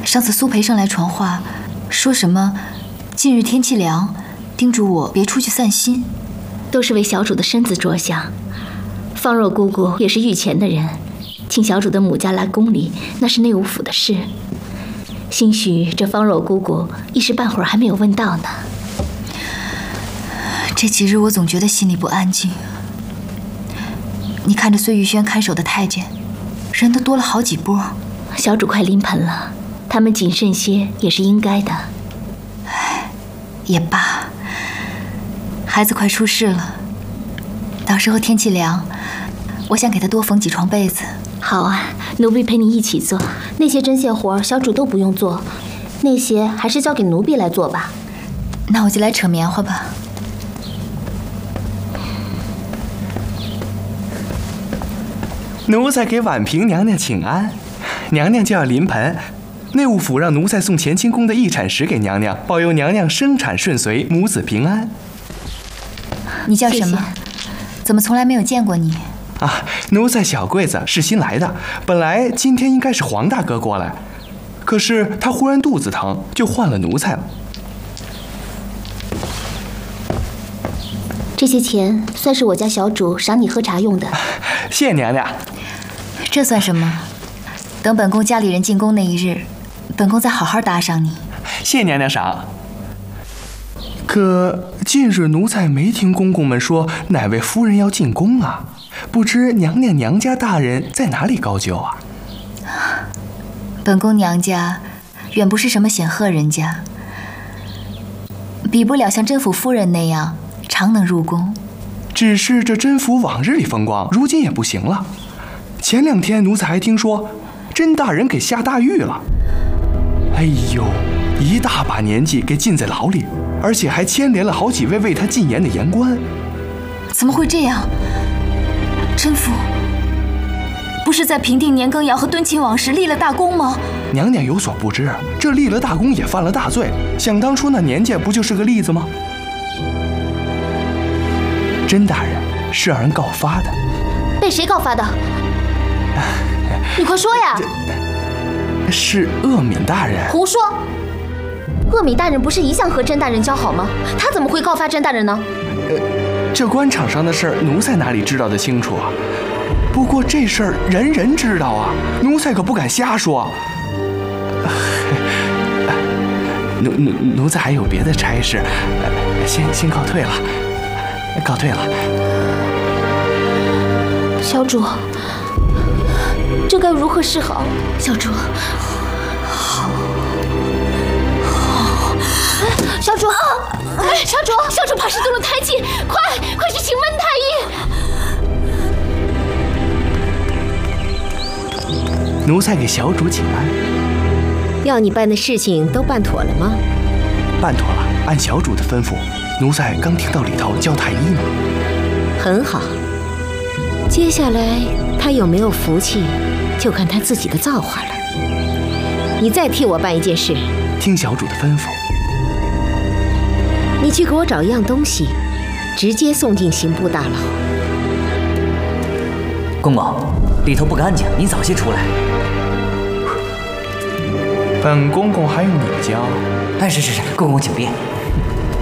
上次苏培盛来传话，说什么近日天气凉，叮嘱我别出去散心， 都是为小主的身子着想。方若姑姑也是御前的人，请小主的母家来宫里，那是内务府的事。兴许这方若姑姑一时半会儿还没有问到呢。 这几日我总觉得心里不安静。你看着孙玉轩看守的太监，人都多了好几波。 小主快临盆了，他们谨慎些也是应该的。 唉，也罢，孩子快出世了，到时候天气凉，我想给他多缝几床被子。 好啊，奴婢陪你一起做。那些针线活小主都不用做，那些还是交给奴婢来做吧。 那我就来扯棉花吧。 奴才给婉平娘娘请安，娘娘就要临盆，内务府让奴才送乾清宫的义产石给娘娘，保佑娘娘生产顺遂，母子平安。 你叫什么？谢谢。怎么从来没有见过你？ 啊，奴才小桂子是新来的，本来今天应该是黄大哥过来，可是他忽然肚子疼，就换了奴才了。 这些钱算是我家小主赏你喝茶用的。 谢谢娘娘。 这算什么？等本宫家里人进宫那一日，本宫再好好搭上你。 谢谢娘娘赏。可近日奴才没听公公们说哪位夫人要进宫啊，不知娘娘娘家大人在哪里高就啊？ 本宫娘家远不是什么显赫人家，比不了像甄府夫人那样常能入宫。 只是这甄府往日里风光，如今也不行了。前2天奴才还听说甄大人给下大狱了。哎呦，一大把年纪给禁在牢里，而且还牵连了好几位为他进言的言官。 怎么会这样？甄府不是在平定年羹尧和敦亲往事立了大功吗？ 娘娘有所不知，这立了大功也犯了大罪。想当初那年家不就是个例子吗？甄大人是让人告发的。 被谁告发的？你快说呀！ 是鄂敏大人。 胡说！鄂敏大人不是一向和甄大人交好吗？他怎么会告发甄大人呢？ 这官场上的事儿，奴才哪里知道得清楚啊？不过这事儿人人知道啊，奴才可不敢瞎说。奴才还有别的差事，先告退了，告退了。 小主，这该如何是好？小主，好，小主，小主怕是动了胎气，快去请温太医。 奴才给小主请安。 要你办的事情都办妥了吗？ 办妥了，按小主的吩咐，奴才刚听到里头叫太医呢。 很好，接下来他有没有福气，就看他自己的造化了。你再替我办一件事， 听小主的吩咐。 你去给我找一样东西，直接送进刑部大牢。 公公，里头不干净，你早些出来。 本公公还用你教？ 哎，是，公公请便。